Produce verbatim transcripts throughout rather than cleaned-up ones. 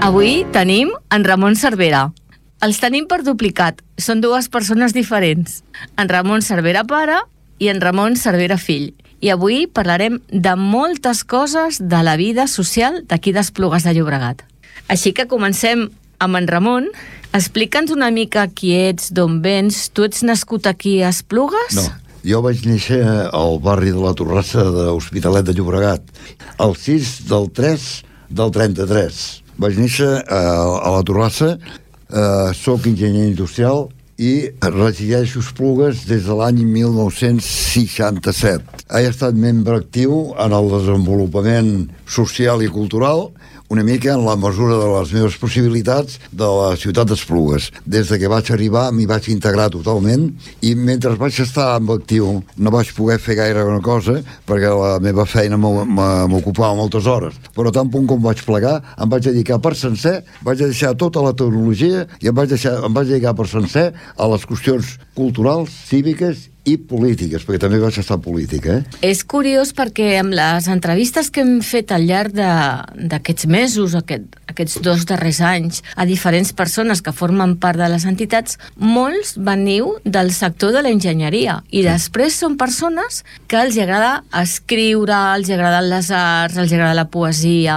Avui tenim en Ramon Cervera. Els tenim per duplicat. Són dues persones diferents. En Ramon Cervera pare i en Ramon Cervera fill. I avui parlarem de moltes coses de la vida social d'aquí d'Esplugues de Llobregat. Així que comencem amb en Ramon. Explica'ns una mica qui ets, d'on vens. Tu ets nascut aquí a Esplugues? No, jo vaig néixer al barri de la Torrassa de l'Hospitalet de Llobregat, el sis del tres del trenta-tres. Vaig néixer a, a la Torrassa, eh, soc enginyer industrial i resideixo a Esplugues des de l'any mil nou-cents seixanta-set. He estat membre actiu en el desenvolupament social i cultural, una mica en la mesura de les meves possibilitats de la ciutat d'Esplugues. Des de que vaig arribar m'hi vaig integrar totalment i mentre vaig estar en actiu no vaig poder fer gaire una cosa perquè la meva feina m'ocupava moltes hores. Però tant punt com vaig plegar em vaig dedicar per sencer, vaig deixar tota la tecnologia i em vaig, deixar, em vaig dedicar per sencer a les qüestions culturals, cíviques i polítiques, perquè també vaig estar política. Eh? És curiós perquè amb les entrevistes que hem fet al llarg d'aquests mesos, aquest, aquests dos darrers anys, a diferents persones que formen part de les entitats, molts veniu del sector de la enginyeria i després són persones que els agrada escriure, els agraden les arts, els agrada la poesia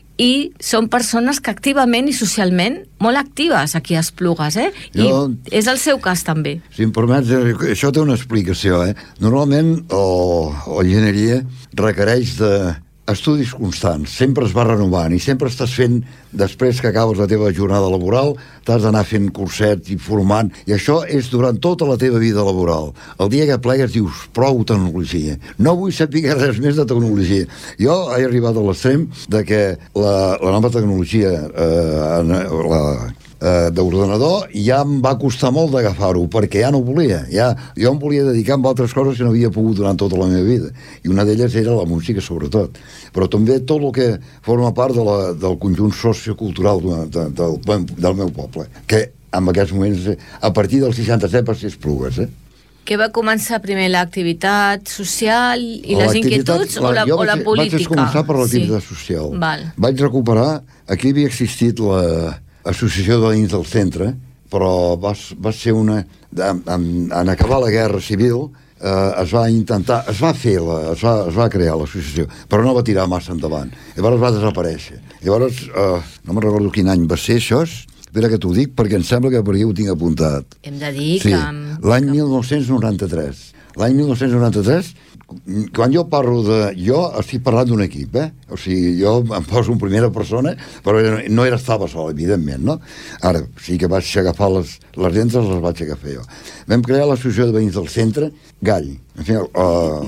i són persones que activament i socialment molt actives aquí a Esplugues, eh? Jo, I és el seu cas també. Si em permets, això té una explicació, eh? Normalment l'enginyeria requereix de estudis constants, sempre es va renovant i sempre estàs fent, després que acabes la teva jornada laboral, t'has d'anar fent cursets i formant, i això és durant tota la teva vida laboral. El dia que plegues dius, prou tecnologia, no vull saber res més de tecnologia. Jo he arribat a l'extrem de que la, la nova tecnologia eh, la, eh, d'ordenador ja em va costar molt d'agafar-ho, perquè ja no volia, ja, jo em volia dedicar a altres coses que no havia pogut durant tota la meva vida, i una d'elles era la música sobretot, però també tot el que forma part de la, del conjunt sociocultural de, de, del, del meu poble, que en aquests moments, a partir del seixanta-set va ser Esplugues, eh? Què va començar primer, l'activitat social i les inquietuds o la, o la vaig, política? Vaig començar per l'activitat sí. social. Val. Vaig recuperar, aquí havia existit l'associació de veïns del centre, però va, va ser una... En, en, en acabar la guerra civil, eh, es va intentar, es va fer, la, es, va, es va crear l'associació, però no va tirar massa endavant. Llavors va desaparèixer. Llavors, eh, no me'n recordo quin any va ser això, espera que t'ho dic perquè em sembla que per aquí ho tinc apuntat. Hem de dir sí, que... l'any mil nou-cents noranta-tres. L'any mil nou-cents noranta-tres, quan jo parlo de... Jo estic parlant d'un equip, eh? O sigui, jo em poso en primera persona, però no era estava sol, evidentment, no? Ara, sí que vaig agafar les, les dentes, les vaig agafar jo. Vam crear l'associació de veïns del centre, Gall. En fi, uh,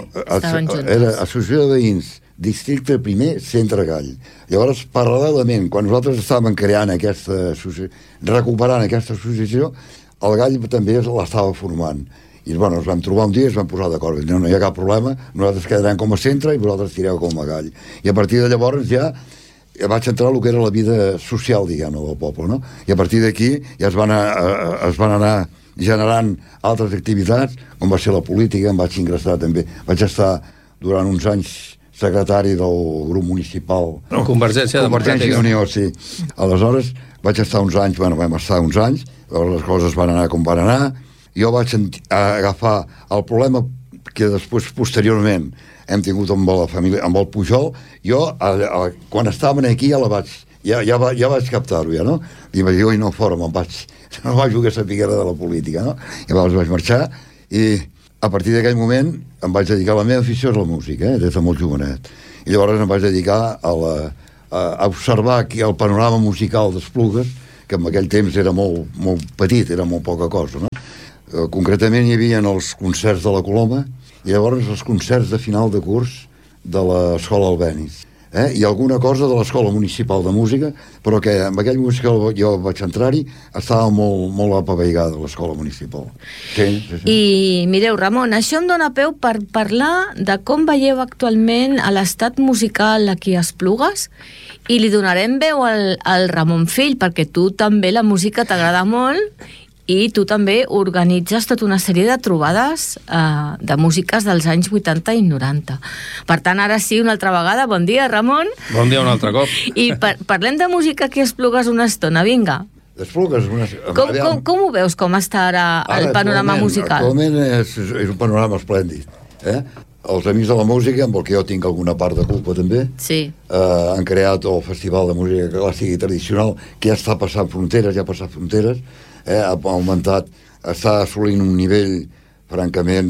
era associació de veïns districte primer, centre Gall. Llavors, paral·lelament, quan nosaltres estàvem creant aquesta associació, recuperant aquesta associació, el Gall també l'estava formant. I, bueno, ens vam trobar un dia i ens vam posar d'acord. No, no hi ha cap problema, nosaltres quedarem com a centre i vosaltres tireu com a Gall. I a partir de llavors ja vaig entrar el que era la vida social, diguem, del poble, no? I a partir d'aquí ja es van, a, es van anar generant altres activitats, com va ser la política, em vaig ingressar també. Vaig estar durant uns anys secretari del grup municipal. No, Convergència Convergència i Unió, sí. Aleshores, vaig estar uns anys, bueno, vam estar uns anys, llavors les coses van anar com van anar. Jo vaig agafar el problema que després, posteriorment, hem tingut amb la família, amb el Pujol. Jo, a, a, quan estaven aquí, ja la vaig, ja, ja, va, ja vaig captar-ho, ja, no? I vaig dir, oi, no, fora, me'n vaig, no vaig voler saber de la política, no? I llavors vaig marxar i a partir d'aquell moment em vaig dedicar, la meva afició és la música, eh, des de molt jovenet. I llavors em vaig dedicar a, la, a observar aquí el panorama musical d'Esplugues, que en aquell temps era molt, molt petit, era molt poca cosa, no? Eh, concretament hi havia els concerts de la Coloma i llavors els concerts de final de curs de l'Escola Albéniz. Eh? I alguna cosa de l'Escola Municipal de Música, però que amb aquell música jo vaig entrar-hi, estava molt, molt apaveigada l'Escola Municipal. Sí, sí, sí. I mireu, Ramon, això em dóna peu per parlar de com veieu actualment a l'estat musical aquí a Esplugues, i li donarem veu al, al Ramon fill, perquè tu també la música t'agrada molt i tu també organitzes tota una sèrie de trobades eh, de músiques dels anys vuitanta i noranta. Per tant, ara sí, una altra vegada, bon dia, Ramon. Bon dia un altre cop. I par parlem de música aquí a Esplugues una estona, vinga. Esplugues una... Com, com, com ho veus, com està ara, ara el panorama musical? Actualment és, és un panorama esplèndid. Eh? Els Amics de la Música, amb el que jo tinc alguna part de culpa també, sí. eh, han creat el Festival de Música Clàssica i Tradicional, que ja està passant fronteres, ja ha passat fronteres, eh, ha augmentat, està assolint un nivell, francament,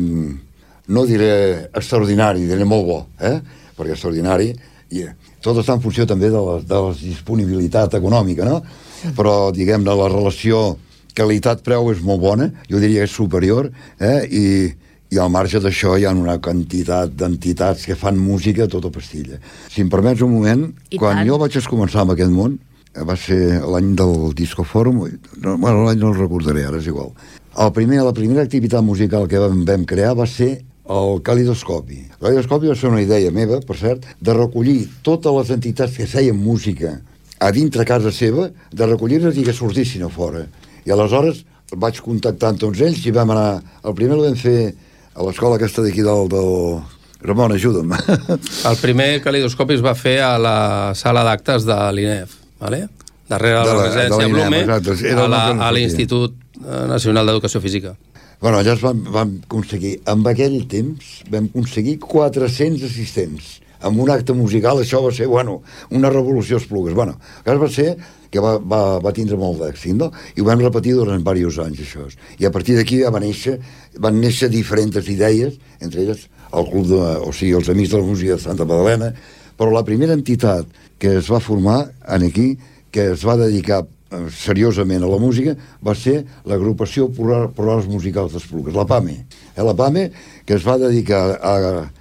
no diré extraordinari, diré molt bo, eh? Perquè extraordinari, i tot està en funció també de la, de la disponibilitat econòmica, no? Però, diguem-ne, la relació qualitat-preu és molt bona, jo diria que és superior, eh? I i al marge d'això hi ha una quantitat d'entitats que fan música a tota pastilla. Si em permets un moment, I quan tant. jo vaig començar amb aquest món, va ser l'any del Disco Forum, no, bueno, l'any no el recordaré, ara és igual. El primer, la primera activitat musical que vam, vam crear va ser el Calidoscopi. El Calidoscopi va ser una idea meva, per cert, de recollir totes les entitats que feien música a dintre casa seva, de recollir-les i que sortissin a fora. I aleshores vaig contactar amb tots ells i vam anar... El primer el vam fer a l'escola aquesta d'aquí del, del... Ramon, ajuda'm. El primer calidoscopi es va fer a la sala d'actes de l'I N E F, ¿vale? Darrere de la, la residència Blume, a, la, a l'Institut Nacional d'Educació Física. Bueno, allà es vam, vam aconseguir, amb aquell temps, vam aconseguir quatre-cents assistents. Amb un acte musical, això va ser, bueno, una revolució a Esplugues. Bueno, el cas va ser que va, va, va tindre molt d'èxit, no? I ho vam repetir durant diversos anys, això. I a partir d'aquí ja va néixer, van néixer diferents idees, entre elles el club de, o sigui, els Amics de la Música de Santa Magdalena, però la primera entitat que es va formar aquí, que es va dedicar seriosament a la música, va ser l'agrupació Plurals Musicals d'Esplugues, la PAME. Eh, la PAME, que es va dedicar a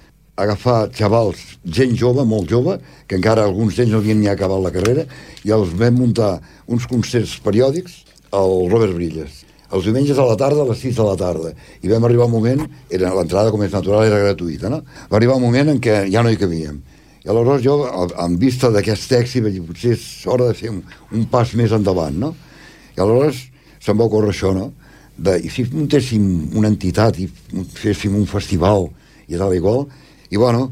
agafar xavals, gent jove, molt jove, que encara alguns d'ells no havien ni acabat la carrera, i els vam muntar uns concerts periòdics al Robert Brilles. Els diumenges a la tarda, a les sis de la tarda. I vam arribar un moment, l'entrada com és natural era gratuïta, no? Va arribar un moment en què ja no hi cabíem. I aleshores jo, en vista d'aquest èxit, vaig dir, potser és hora de fer un, un pas més endavant, no? I aleshores se'm va ocórrer això, no? De, I si muntéssim una entitat i féssim un festival i tal i qual, i bueno,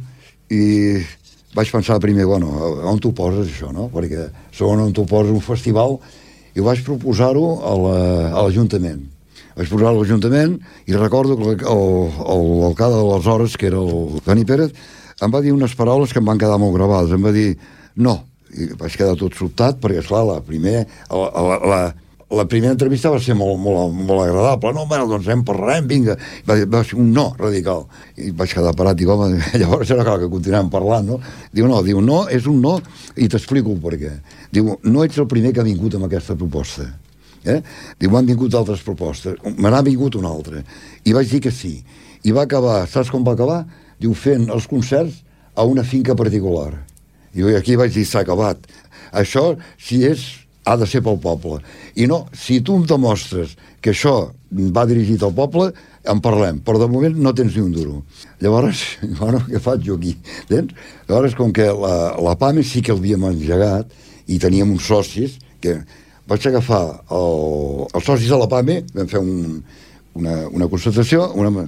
i vaig pensar primer, bueno, on t'ho poses això, no? Perquè segon on t'ho poses un festival, i ho vaig proposar-ho a l'Ajuntament. Vaig posar a l'Ajuntament i recordo que l'alcalde d'aleshores, que era el Dani Pérez, em va dir unes paraules que em van quedar molt gravades. Em va dir, no, i vaig quedar tot sobtat, perquè, esclar, la primera, la, la, la, la primera entrevista va ser molt, molt, molt agradable. No, bueno, doncs hem parlarem, vinga. Va, va ser un no radical. I vaig quedar parat, dic, home, llavors era clar que continuem parlant, no? Diu, no, diu, no, és un no, i t'explico el per què. Diu, no ets el primer que ha vingut amb aquesta proposta. Eh? Diu, m'han vingut altres propostes. Me n'ha vingut una altra. I vaig dir que sí. I va acabar, saps com va acabar? Diu, fent els concerts a una finca particular. I aquí vaig dir, s'ha acabat. Això, si és, ha de ser pel poble. I no, si tu em demostres que això va dirigit al poble, en parlem, però de moment no tens ni un duro. Llavors, bueno, què faig jo aquí? Tens? Llavors, com que la, la PAME sí que l'havíem engegat i teníem uns socis, que vaig agafar el, els socis de la PAME, vam fer un, una, una concentració, una...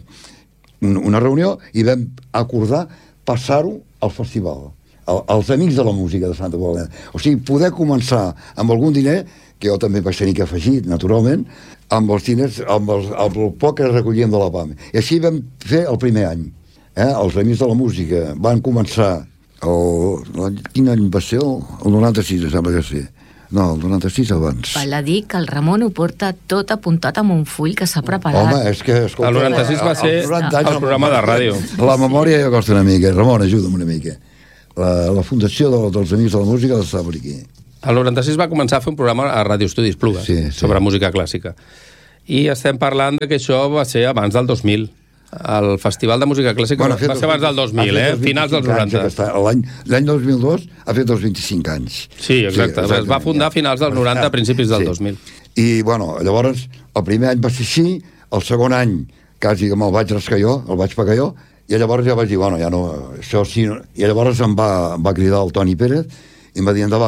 una reunió, i vam acordar passar-ho al festival, als Amics de la Música de Santa Magdalena. O sigui, poder començar amb algun diner, que jo també vaig tenir que afegir, naturalment, amb els diners, amb, els, amb el poc que recollíem de la PAME. I així vam fer el primer any. Eh? Els Amics de la Música van començar, el, quin any va ser? El, el noranta-sis, sembla que sí. No, el noranta-sis abans. Val a dir que el Ramon ho porta tot apuntat amb un full que s'ha preparat. Home, és que... Escolta, el noranta-sis va ser el, el programa de ràdio. La memòria ja costa una mica. Ramon, ajuda'm una mica. La, la fundació de, dels Amics de la Música està per aquí. El noranta-sis va començar a fer un programa a Ràdio Estudis Plugues, sí, sí. sobre música clàssica. I estem parlant de que això va ser abans del dos mil. El Festival de Música Clàssica bueno, va ser abans del dos mil, eh? Finals dels noranta. L'any dos mil dos ha fet els vint-i-cinc anys. Sí, exacte. Sí, es va fundar a finals dels noranta, a principis del sí. dos mil. I, bueno, llavors, el primer any va ser així, el segon any quasi que me'l vaig rascar jo, el vaig pagar jo, i llavors ja vaig dir, bueno, ja no, això sí... I llavors em va, em va cridar el Toni Pérez i em va dir, endavant,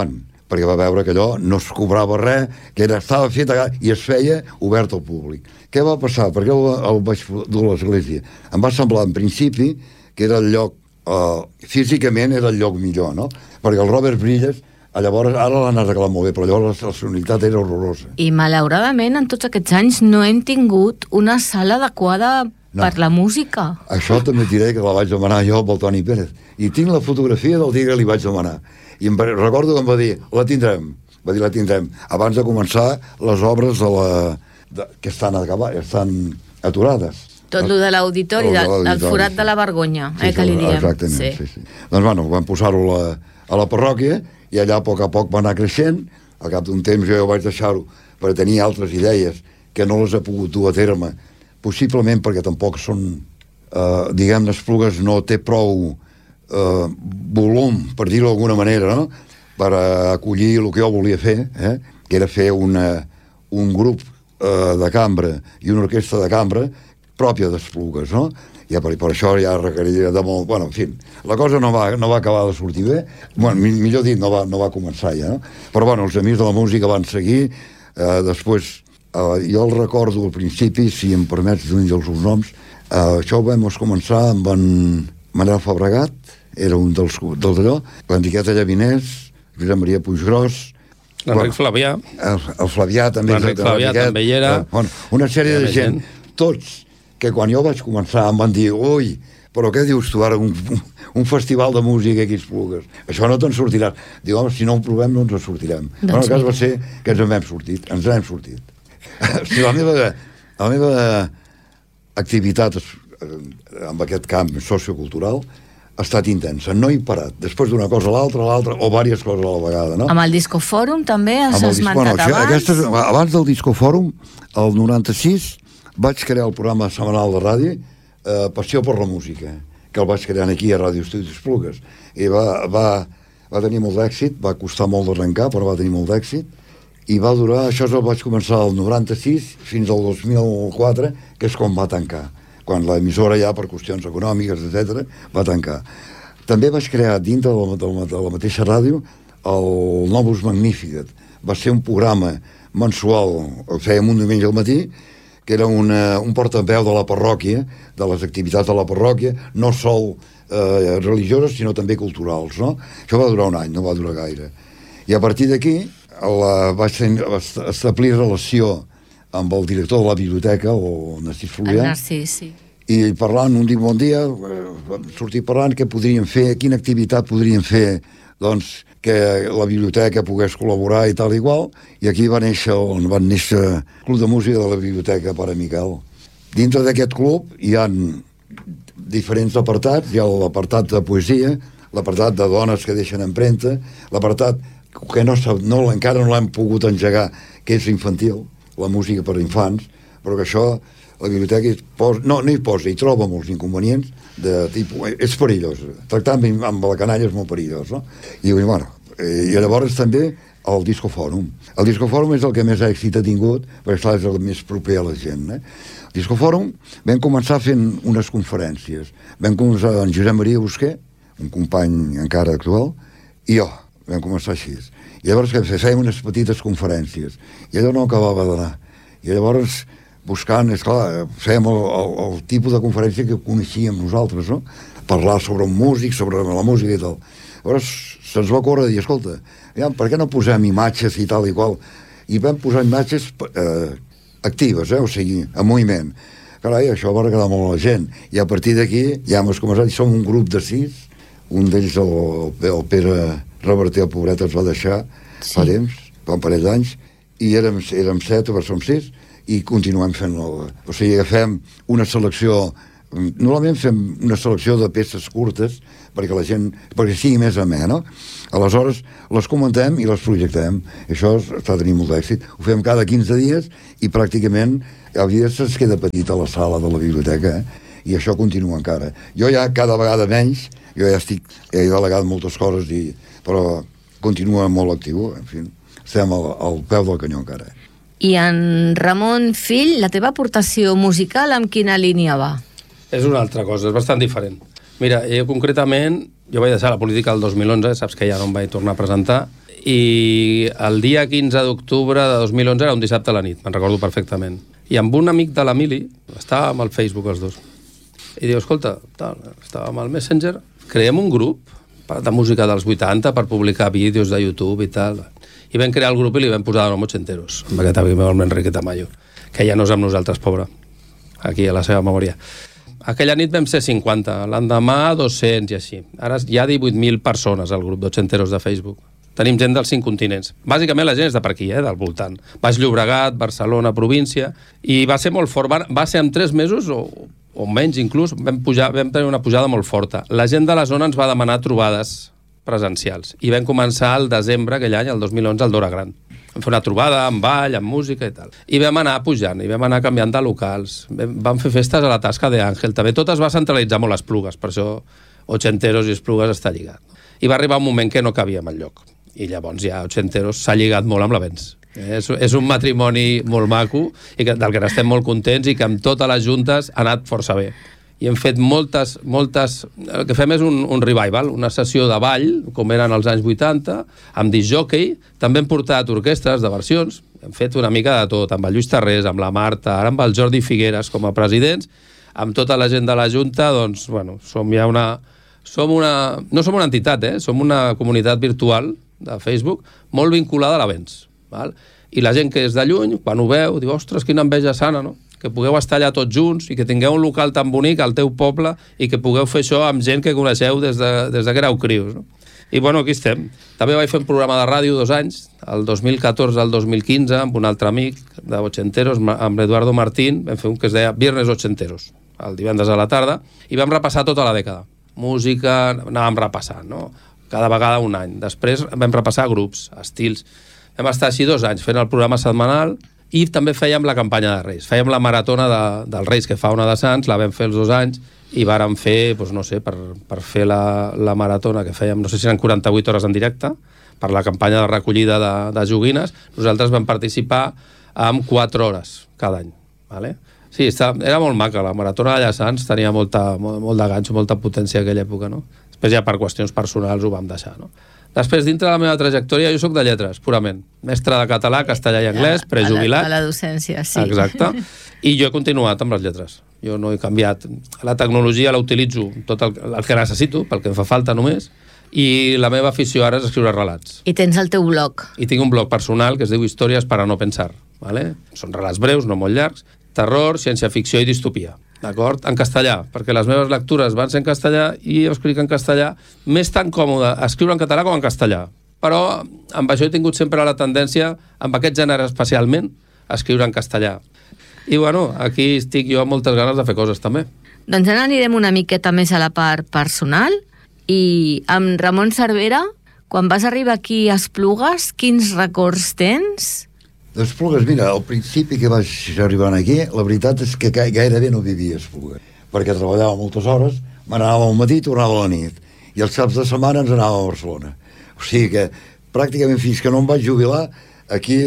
perquè va veure que allò no es cobrava res, que era, estava fet i es feia obert al públic. Què va passar? Perquè el, el vaig dur a l'església. Em va semblar, en principi, que era el lloc, uh, físicament era el lloc millor, no? Perquè el Robert Brilles, llavors, ara l'han arreglat molt bé, però llavors la sonoritat era horrorosa. I malauradament, en tots aquests anys, no hem tingut una sala adequada no. per la música. Això també et diré que la vaig demanar jo amb el Toni Pérez. I tinc la fotografia del dia que li vaig demanar. I em recordo que em va dir, la tindrem. Va dir, la tindrem. Abans de començar les obres de la, de, que estan, acabat, estan aturades. Tot el de l'auditori, del, del forat sí. de la vergonya, sí, eh, que li diem. Exactament, sí. Sí, sí. Doncs, bueno, vam posar-ho a, a la parròquia i allà a poc a poc va anar creixent. Al cap d'un temps jo ja vaig deixar-ho per tenir altres idees que no les he pogut dur a terme, possiblement perquè tampoc són, eh, diguem-ne, Esplugues no té prou Uh, volum, per dir-ho d'alguna manera, no? Per uh, acollir el que jo volia fer, eh? que era fer una, un grup uh, de cambra i una orquestra de cambra pròpia d'Esplugues, no? Ja per, per això ja requeriria de molt... Bueno, en fi, la cosa no va, no va acabar de sortir bé, bueno, millor dit, no va, no va començar ja, no? Però bueno, els amics de la música van seguir, uh, després, uh, jo el recordo al principi, si em permets dir els noms, uh, això ho vam començar amb en Manel Fabregat, era un dels, dels allò, l'Enriqueta Llavinés, Josep Maria Puiggròs, l'Enric Flavià, el, el Flavià també, l'Enric Flavià també hi era, eh, bueno, una sèrie de gent, gent, tots, que quan jo vaig començar em van dir, ui, però què dius tu ara, un, un festival de música aquí a Esplugues, això no te'n sortiràs. Diu, home, si no ho provem no ens en sortirem. Doncs bueno, el cas va ser que ens en hem sortit, ens en hem sortit. Si la meva, la meva activitat amb aquest camp sociocultural ha estat intensa, no he parat. Després d'una cosa a l'altra, a l'altra, o diverses coses a la vegada, no? Amb el Discofòrum també has esmentat bueno, abans? Aquestes, abans del Discofòrum, el noranta-sis, vaig crear el programa setmanal de ràdio eh, Passió per la música, que el vaig crear aquí a Ràdio Estudis Esplugues. I va, va, va tenir molt d'èxit, va costar molt d'arrencar, però va tenir molt d'èxit, i va durar, això el vaig començar el noranta-sis fins al dos mil quatre, que és quan va tancar. Quan l'emissora ja, per qüestions econòmiques, etcètera, va tancar. També vaig crear, dintre de la, de la, de la mateixa ràdio, el Novus Magnificat. Va ser un programa mensual, el fèiem un diumenge al matí, que era una, un portaveu de la parròquia, de les activitats de la parròquia, no sol eh, religioses, sinó també culturals, no? Això va durar un any, no va durar gaire. I a partir d'aquí la, vaig establir relació amb el director de la biblioteca, o Narcís Fluvià. El Narcís, sí. I parlant, un dia, bon dia, vam sortir parlant què podríem fer, quina activitat podríem fer, doncs, que la biblioteca pogués col·laborar i tal i qual, i aquí va néixer, van néixer el Club de Música de la Biblioteca Pare Miquel. Dintre d'aquest club hi ha diferents apartats, hi ha l'apartat de poesia, l'apartat de dones que deixen empremta, l'apartat que no, no, encara no l'hem pogut engegar, que és infantil, la música per infants, però que això la biblioteca posa, no, no hi posa, hi troba molts inconvenients de tipus, és perillós, tractar amb, amb la canalla és molt perillós, no? I, bueno, i llavors també el Discofòrum. El Discofòrum és el que més èxit ha tingut, perquè clar, és el més proper a la gent, eh? El Discofòrum vam començar fent unes conferències, vam començar amb Josep Maria Busquer, un company encara actual, i jo, vam començar així. I llavors que fèiem unes petites conferències, i allò no acabava d'anar. I llavors, buscant, esclar, fèiem el, el, el tipus de conferència que coneixíem nosaltres, no? Parlar sobre un músic, sobre la música i tal. Llavors se'ns va córrer dir, escolta, ja, per què no posem imatges i tal i qual? I vam posar imatges eh, actives, eh? O sigui, en moviment. Carai, això va agradar molt a la gent. I a partir d'aquí ja hem començat, som un grup de sis, un d'ells, el, el Pere Reverter, el pobret, ens va deixar sí. fa temps, fa un parell d'anys, i érem, érem set, o som sis, i continuem fent el... O sigui, agafem una selecció... Normalment fem una selecció de peces curtes perquè la gent... perquè sigui més amè, no? Aleshores, les comentem i les projectem. Això està tenint molt d'èxit. Ho fem cada quinze dies i pràcticament a vegades es queda petita la sala de la biblioteca, eh? I això continua encara. Jo ja cada vegada menys, jo ja estic... he delegat moltes coses, i, però continua molt actiu, en fi. Estem al, al peu del canyó encara. I en Ramon Fill, la teva aportació musical amb quina línia va? És una altra cosa, és bastant diferent. Mira, jo concretament, jo vaig deixar la política el dos mil onze, saps que ja no em vaig tornar a presentar, i el dia quinze d'octubre de dos mil onze era un dissabte a la nit, me'n recordo perfectament. I amb un amic de l'Emili, estàvem al Facebook els dos, i diu, escolta, tal, estàvem al Messenger, creem un grup de música dels vuitanta per publicar vídeos de YouTube i tal, i vam crear el grup i li vam posar de nom Ochenteros, amb aquest amic meu, el Enrique Tamayo, que ja no és amb nosaltres, pobre, aquí a la seva memòria. Aquella nit vam ser cinquanta, l'endemà dos-cents i així. Ara hi ha divuit mil persones al grup d'Ochenteros de Facebook. Tenim gent dels cinc continents. Bàsicament la gent és de per aquí, eh, del voltant. Baix Llobregat, Barcelona, província, i va ser molt fort. Va, va ser en tres mesos, o, o menys inclús, vam, pujar, vam tenir una pujada molt forta. La gent de la zona ens va demanar trobades presencials, i vam començar al desembre aquell any, el dos mil onze, al Dora Gran. Vam fer una trobada amb ball, amb música i tal. I vam anar pujant, i vam anar canviant de locals. Vam, vam fer festes a la Tasca de Àngel. També tot es va centralitzar molt les Esplugues, per això Ochenteros i Esplugues està lligat. I va arribar un moment que no cabíem al lloc. I llavors ja Ochenteros s'ha lligat molt amb l'Avens. És, és un matrimoni molt maco i que, del que estem molt contents, i que amb totes les juntes ha anat força bé. I hem fet moltes, moltes... El que fem és un, un revival, una sessió de ball, com eren als anys vuitanta, amb disc jockey. També hem portat orquestres de versions, hem fet una mica de tot, amb el Lluís Tarrés, amb la Marta, ara amb el Jordi Figueres com a presidents, amb tota la gent de la Junta, doncs, bueno, som ja una... Som una... No som una entitat, eh? Som una comunitat virtual de Facebook molt vinculada a l'Avens, val? I la gent que és de lluny, quan ho veu, diu, ostres, quina enveja sana, no? Que pugueu estar allà tots junts i que tingueu un local tan bonic al teu poble i que pugueu fer això amb gent que coneixeu des de, des de que éreu crios, no? I bueno, aquí estem. També vaig fer un programa de ràdio dos anys, el dos mil catorze al dos mil quinze, amb un altre amic de Ochenteros, amb l'Eduardo Martín, vam fer un que es deia Viernes Ochenteros, el divendres a la tarda, i vam repassar tota la dècada. Música, anàvem repassant, no? Cada vegada un any. Després vam repassar grups, estils. Vam estar així dos anys fent el programa setmanal, i també fèiem la campanya de Reis. Fèiem la maratona de, dels Reis, que fa una de Sants, la vam fer els dos anys, i vàrem fer, doncs no sé, per, per fer la, la maratona que fèiem, no sé si eren quaranta-vuit hores en directe, per la campanya de recollida de, de joguines, nosaltres vam participar amb quatre hores cada any, ¿vale? Sí, està, era molt maca, la maratona de Sants tenia molta, molt, molt de ganxo, molta potència a aquella època, no? Després ja per qüestions personals ho vam deixar, no? Després, dintre de la meva trajectòria, jo sóc de lletres, purament. Mestre de català, castellà i anglès, prejubilat. A la, a la docència, sí. Exacte. I jo he continuat amb les lletres. Jo no he canviat. La tecnologia la utilitzo tot el, el que necessito, pel que em fa falta només, i la meva afició ara és escriure relats. I tens el teu blog. I tinc un blog personal que es diu Històries per a no pensar. ¿Vale? Són relats breus, no molt llargs, terror, ciència-ficció i distopia. D'acord? En castellà, perquè les meves lectures van ser en castellà i jo escric en castellà. M'és tan còmode escriure en català com en castellà. Però amb això he tingut sempre la tendència, amb aquest gènere especialment, a escriure en castellà. I bueno, aquí estic jo amb moltes ganes de fer coses també. Doncs ara anirem una miqueta més a la part personal, i amb Ramon Cervera, quan vas arribar aquí a Esplugues, quins records tens? D'Esplugues, mira, al principi que vaig arribar aquí, la veritat és que gairebé no vivia a Esplugues, perquè treballava moltes hores, m'anava al matí i tornava a la nit, i els caps de setmana ens anava a Barcelona. O sigui que, pràcticament fins que no em vaig jubilar, aquí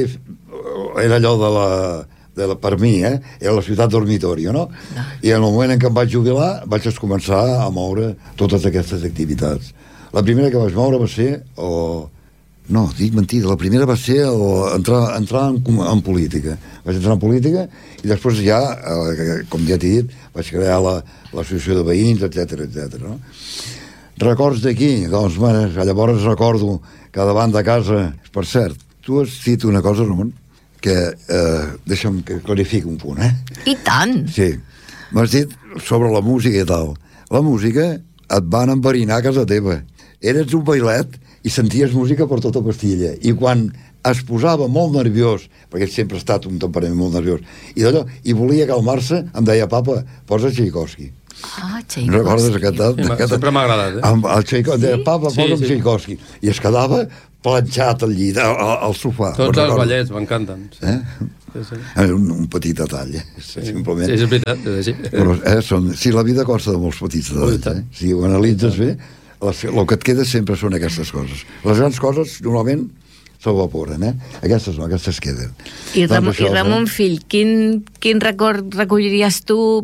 era allò de la... De la, per mi, eh? Era la ciutat dormitori, no? no? I en el moment en què em vaig jubilar vaig començar a moure totes aquestes activitats. La primera que vaig moure va ser o... no, dic mentida, la primera va ser o... entrar, entrar en, en política. Vaig entrar en política i després ja, eh, com ja t'he dit, vaig crear l'associació la, de veïns, etcètera, etcètera. No? Records d'aquí, doncs, bueno, llavors recordo que davant de casa... Per cert, tu has dit una cosa, Ramon, que, eh, deixa'm que clarifiqui un punt, eh? I tant! Sí. M'has dit sobre la música i tal. La música et van enverinar a casa teva. Eres un bailet i senties música per tota pastilla. I quan es posava molt nerviós, perquè sempre ha estat un temperament molt nerviós, i d'allò, i volia calmar-se, em deia, papa, posa Tchaikovsky. Ah, Tchaikovsky. Recordes aquest? Sí, aquest... Sempre m'ha agradat, eh? Amb el Tchaikovsky, sí? Deia, papa, sí, posa'm sí. Tchaikovsky. I es quedava planxat al llit, al, al sofà. Tots els ballets m'encanten. Sí. Eh? Sí, sí. Un, un petit detall, eh? Sí. Simplement. Sí, és veritat, és així. Però, eh, són, sí, la vida consta de molts petits detalls, eh? Si ho analitzes bé, el que et queda sempre són aquestes coses. Les grans coses, normalment, s'evaporen, eh? Aquestes no, aquestes queden. I, Ram doncs això, I Ramon, eh? fill, quin, quin record recolliries tu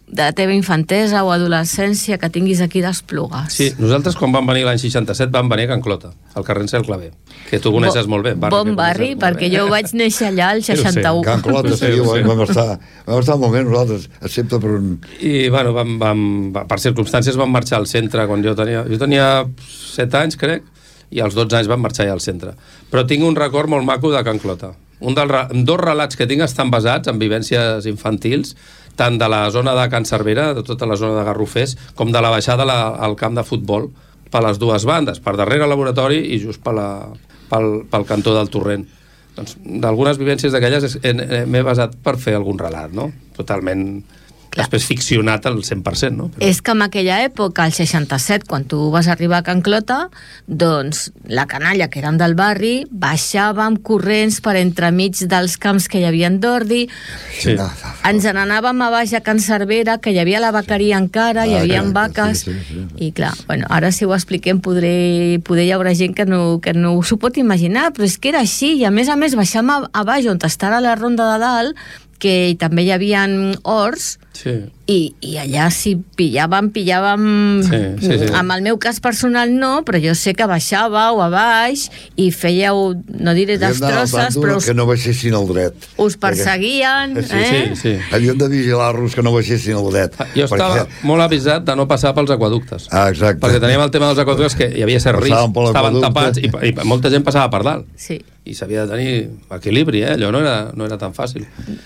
de la teva infantesa o adolescència que tinguis aquí d'Esplugues. Sí, nosaltres quan vam venir l'any seixanta-set vam venir a Can Clota, al carrer Encel Clavé, que tu coneixes Bo, molt bé. Barri, bon barri, perquè jo vaig néixer allà al seixanta-u. Can Clota, sí, sí, sí. Vam, estar, vam estar molt bé nosaltres, excepte per un... I, bueno, vam, vam, per circumstàncies vam marxar al centre quan jo tenia... Jo tenia set anys, crec, i als dotze anys vam marxar ja al centre. Però tinc un record molt maco de Can Clota. Un dels dos relats que tinc estan basats en vivències infantils, tant de la zona de Can Cervera, de tota la zona de Garrofers, com de la baixada la, al camp de futbol, per les dues bandes, per darrere el laboratori i just per la, pel, pel cantó del Torrent. Doncs d'algunes vivències d'aquelles m'he basat per fer algun relat, no? Totalment... Clar. Després ficcionat al cent per cent, no? Però... És que en aquella època, al seixanta-set, quan tu vas arribar a Can Clota, doncs la canalla, que érem del barri, baixàvem corrents per entremig dels camps que hi havia d'ordi, sí. Ens n'anàvem a baix a Can Cervera, que hi havia la vaqueria encara, hi havia ah, vaques, sí, sí, sí. I clar, bueno, ara si ho expliquem podré, poder hi haurà gent que no, que no s'ho pot imaginar, però és que era així, i a més a més baixàvem a, a baix on estava la ronda de dalt, que també hi havia horts, sí. i, i allà si pillàvem, pillàvem... Sí, sí, sí. En el meu cas personal no, però jo sé que baixàveu a baix i fèieu, no diré destrosses, però... Us, que no baixessin el dret. Us perseguien, perquè... eh? Sí, sí. Havíem de vigilar-los que no baixessin el dret. Jo estava perquè... molt avisat de no passar pels aquaductes. Ah, exacte. Perquè teníem el tema dels aquaductes, que hi havia cert risc, estaven tapats i, i molta gent passava per dalt. Sí. I s'havia de tenir equilibri, eh? Allò no era, no era tan fàcil.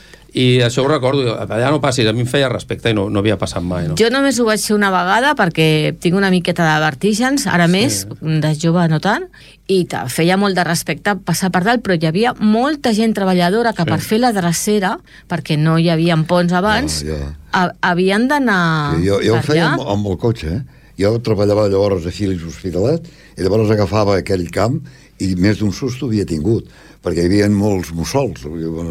I això ho recordo, allà no passis, a mi em feia respecte i no, no havia passat mai, no? Jo només ho vaig fer una vegada perquè tinc una miqueta de vertígens, ara sí. Més, de jove no tant, i feia molt de respecte passar per dalt, però hi havia molta gent treballadora que sí. Per fer la drecera, perquè no hi havia ponts abans, no, jo... a, havien d'anar sí, jo, jo ho feia amb, amb el cotxe, eh? Jo treballava llavors a Fílix Hospitalet i llavors agafava aquell camp i més d'un susto havia tingut, perquè hi havia molts mussols,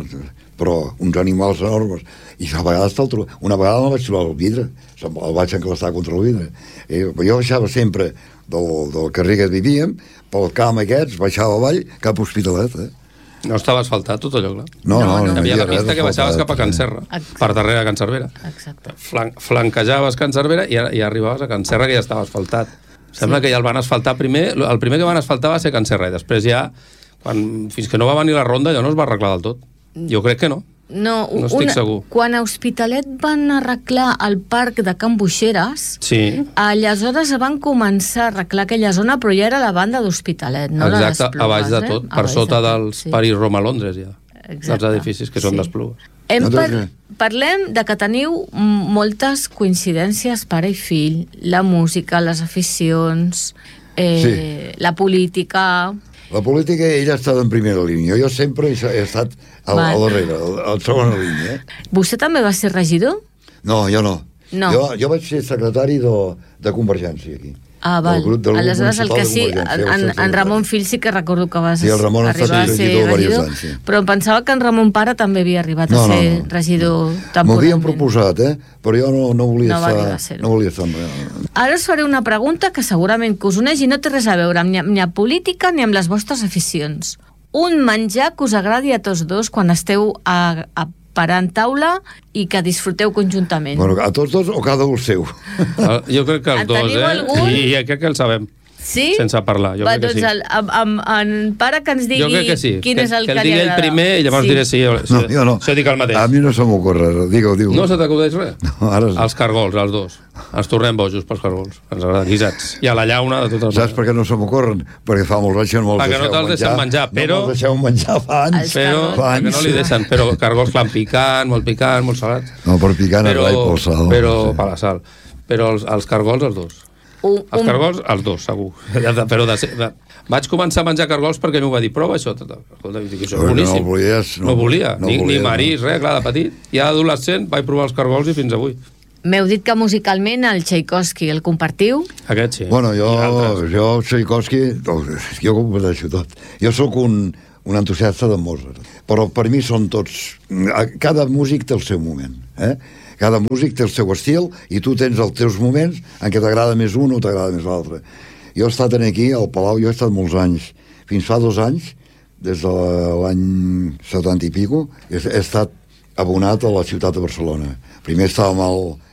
però uns animals enormes, i a vegades una vegada me'l vaig trobar al vidre, el vaig enclastar contra el vidre. I jo baixava sempre del, del carrer que vivíem, pel camp aquests, baixava avall cap a Hospitalet, eh? No estava asfaltat tot allò, clar. No, no, no. Hi havia la pista que baixaves cap a Can Serra, per darrere de Can Cervera. Exacte. Flan, flanquejaves Can Cervera i, i arribaves a Can Serra, que ja estava asfaltat. Sembla sí. Que ja el van asfaltar primer, el primer que van asfaltar va ser Can Serra, i després ja, quan, fins que no va venir la ronda, ja no es va arreglar del tot. Jo crec que no. No, no estic una, segur. Quan a Hospitalet van arreglar el parc de Can Buixeres, sí. Aleshores van començar a arreglar aquella zona, però ja era la banda d'Hospitalet, no? Exacte, a baix de tot, eh? Per a sota de dels sí. París, Roma, Londres, ja. Exacte. Dels edificis que són sí. D'Esplugues. Hem par parlem de que teniu moltes coincidències pare i fill, la música, les aficions, eh, sí. La política... La política, ella ha estat en primera línia. Jo sempre he estat a, a darrere, a la segona línia. Vostè també va ser regidor? No, jo no. no. Jo, jo vaig ser secretari de, de Convergència, aquí. Ah, val. Grup, aleshores el que sí, en, en Ramon Fill sí que recordo que vas sí, arribar a ser regidor, regidor anys, sí. Però em pensava que en Ramon Pare també havia arribat no, a ser no, no. regidor temporalment. M'havien proposat, eh? Però jo no, no volia no estar... No volia estar... Ara us faré una pregunta que segurament que us uneix i no té res a veure amb ni a política ni amb les vostres aficions. Un menjar que us agradi a tots dos quan esteu a, a parar en taula i que disfruteu conjuntament. Bueno, a tots dos o cada un el seu? Jo crec que els dos, eh? Algun? I, I crec que el sabem. Sí? Sense parlar, jo Va, crec que sí. El, amb, amb, en pare que ens digui jo crec que sí. quin que, és el que, que, que li agrada. Que el digui ell primer i llavors sí. diré sí. No, jo no. Això dic el mateix. A mi no se m'ocorre res. Digue-ho, digue-ho. No se t'acudeix res? No, ara sí. Els cargols, els dos. Ens tornem bojos pels cargols. Ens agraden guisats. I a la llauna de totes les Saps per què no se m'ocorren? Perquè fa molts anys que no me'ls deixeu menjar. Perquè no te'ls deixen menjar, però... No me'ls deixeu menjar fa anys. Però, perquè no li deixen. Però cargols clar picant, molt picant, molt salats. No, per picant és rai pel sal. Però per la sal. Però els, els cargols, els dos. Un, els cargols, els dos, segur. Però de, de, vaig començar a menjar cargols perquè m'ho va dir, prova això. Escolta, dic, això és boníssim. No, volies, no, no volia, no ni, volia, ni marís, res, clar, de petit. Ja adolescent vaig provar els cargols i fins avui. M'heu dit que musicalment el Tchaikovsky el compartiu? Aquest sí. Bueno, jo, jo Tchaikovsky, jo comparteixo tot. Jo sóc un, un entusiasta de Mozart, però per mi són tots... Cada músic té el seu moment, eh? Cada músic té el seu estil i tu tens els teus moments en què t'agrada més un o t'agrada més l'altre. Jo he estat aquí, al Palau, jo he estat molts anys. Fins fa dos anys, des de l'any setanta i pico, he, he estat abonat a la ciutat de Barcelona. Primer estàvem al,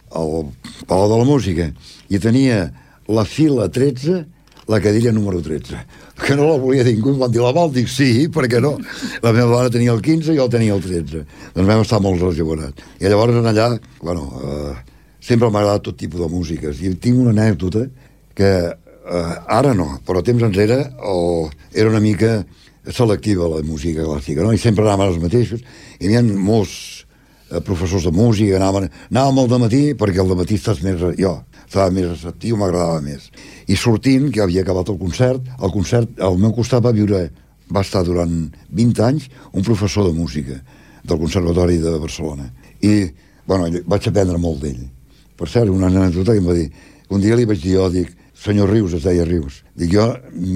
al Palau de la Música, i tenia la fila tretze, la cadira número tretze, que no la volia ningú, em van dir, la vol? Dic, sí, perquè no? La meva dona tenia el quinze i jo tenia el tretze. Doncs vam estar molt relacionats. I llavors allà, bueno, eh, sempre m'ha agradat tot tipus de músiques. I tinc una anècdota que eh, ara no, però temps enrere oh, era una mica selectiva la música clàssica, no? I sempre anàvem als mateixos. Hi havia molts eh, professors de música, anàvem, anàvem al dematí, perquè al dematí estàs més... Jo, estava més receptiu, m'agradava més. I sortint, que havia acabat el concert, el concert al meu costat va viure, va estar durant vint anys, un professor de música del Conservatori de Barcelona. I, bueno, vaig aprendre molt d'ell. Per cert, una anècdota que em va dir, un dia li vaig dir, jo, dic, senyor Rius, es deia Rius, dic, jo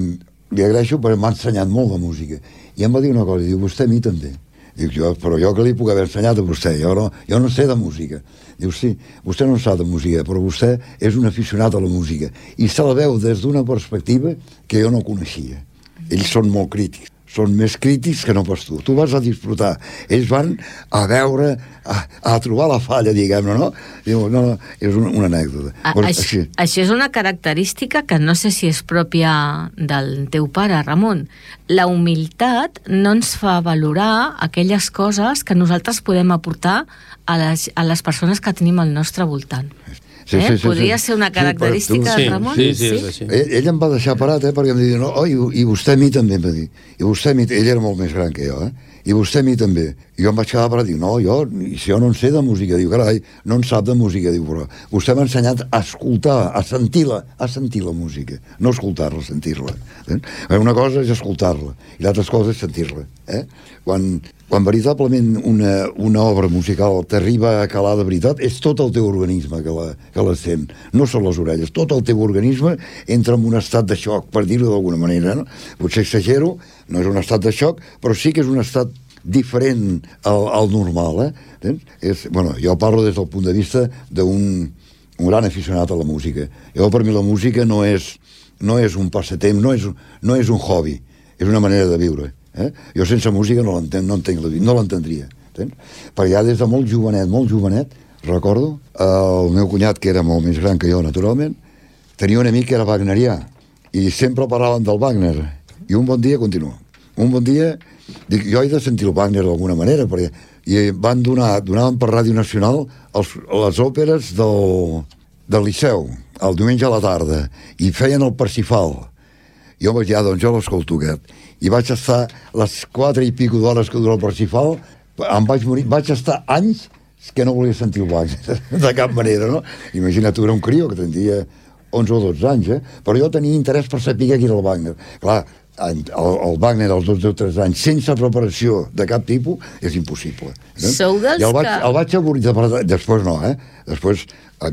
li agraeixo perquè m'ha ensenyat molt de música. I em va dir una cosa, diu, vostè a mi també. Dic, jo, però jo que li puc haver ensenyat a vostè, jo no, jo no sé de música. Diu, sí, vostè no sap de música, però vostè és un aficionat a la música i se la veu des d'una perspectiva que jo no coneixia. Ells són molt crítics, són més crítics que no pas tu. Tu vas a disfrutar. Ells van a veure, a, a trobar la falla, diguem-ne, no? Diu, no, no, és una, una anècdota. A, pues, així. Això és una característica que no sé si és pròpia del teu pare, Ramon. La humilitat no ens fa valorar aquelles coses que nosaltres podem aportar a les, a les persones que tenim al nostre voltant. Sí, eh? sí, sí, Podria sí. ser una característica, sí, de Ramon? Sí, sí, sí, sí. Ell, ell em va deixar parat, eh, perquè em diu, no, oh, i, i vostè a mi també, em va dir. I vostè a mi, ell era molt més gran que jo, eh? I vostè a mi també. I jo em vaig quedar parat, dic, no, jo, si jo no en sé de música, diu, carai, no en sap de música, diu, però vostè m'ha ensenyat a escoltar, a sentir-la, a sentir la música, no escoltar-la, sentir-la. Eh? Una cosa és escoltar-la, i l'altra cosa és sentir-la. Eh? Quan, quan veritablement una, una obra musical t'arriba a calar de veritat, és tot el teu organisme que la, que la sent, no són les orelles, tot el teu organisme entra en un estat de xoc, per dir-ho d'alguna manera, no? Potser exagero, no és un estat de xoc, però sí que és un estat diferent al, al normal, eh? És, bueno, jo parlo des del punt de vista d'un un gran aficionat a la música. Jo, per mi, la música no és, no és un passatemps, no és, no és un hobby, és una manera de viure. Eh? Jo sense música no l'entenc, no entenc la vida, no l'entendria. Perquè ja des de molt jovenet, molt jovenet, recordo, el meu cunyat, que era molt més gran que jo, naturalment, tenia un amic que era wagnerià, i sempre parlaven del Wagner, i un bon dia continua. Un bon dia, dic, jo he de sentir el Wagner d'alguna manera, perquè i van donar, donaven per Ràdio Nacional els, les òperes del, del Liceu, el diumenge a la tarda, i feien el Parsifal. Jo vaig dir, ah, doncs jo l'escolto aquest. I vaig estar les quatre i pico d'hores que dura el Parsifal, em vaig morir, vaig estar anys que no volia sentir el Wagner, de cap manera, no? Imagina't, tu era un crió que tindria onze o dotze anys, eh? Però jo tenia interès per saber qui era el Wagner. Clar, el, el Wagner als dotze o tretze anys, sense preparació de cap tipus, és impossible. Eh? Sou dels I el vaig, que... el vaig avorrir, després no, eh? Després,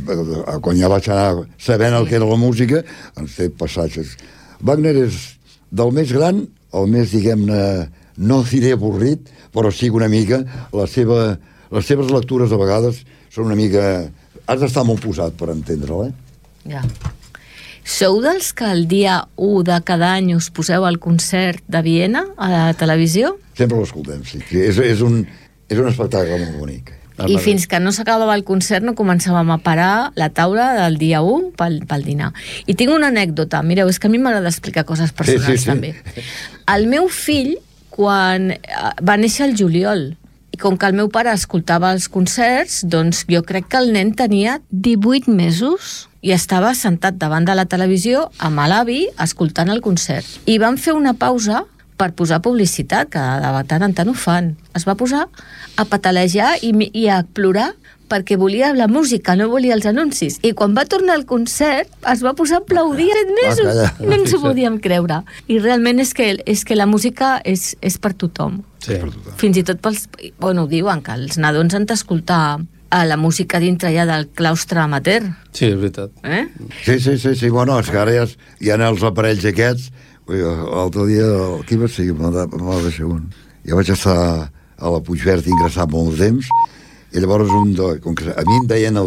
quan ja vaig anar sabent el que era la música, ens té passatges. Wagner és del més gran, el més, diguem-ne, no diré avorrit, però sí una mica, la seva, les seves lectures a vegades són una mica... Has d'estar molt posat per entendre-la, eh? Ja. Sou dels que el dia u de cada any us poseu al concert de Viena a la televisió? Sempre l'escoltem, sí. És, és, un, és un espectacle molt bonic. I fins que no s'acabava el concert no començàvem a parar la taula del dia u pel, pel dinar. I tinc una anècdota, mireu, és que a mi m'agrada explicar coses personals, sí, sí, sí. també. El meu fill, quan va néixer el juliol, i com que el meu pare escoltava els concerts, doncs jo crec que el nen tenia divuit mesos i estava sentat davant de la televisió amb l'avi escoltant el concert. I van fer una pausa per posar publicitat, que de tant en tant ho fan. Es va posar a patalejar i, i a plorar perquè volia la música, no volia els anuncis. I quan va tornar al concert es va posar a aplaudir set mesos. Ah, I no ens ho podíem creure. I realment és que, és que la música és, és per tothom. Sí. Fins i tot pels... Bueno, diuen que els nadons han d'escoltar a la música dintre ja del claustre amateur. Sí, és veritat. Eh? Sí, sí, sí, sí. Bueno, és que ara ja hi ha els aparells aquests. L'altre dia, qui va ser? Me'l va deixar un. Jo vaig estar a la Puigverd ingressat molt temps, i llavors un de, com que a mi em deien el